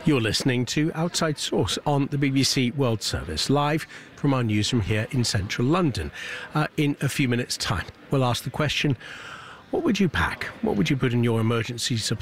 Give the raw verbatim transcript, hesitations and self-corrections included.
You're listening to Outside Source on the B B C World Service, live from our newsroom here in central London. Uh, in a few minutes' time, we'll ask the question, what would you pack? What would you put in your emergency supply?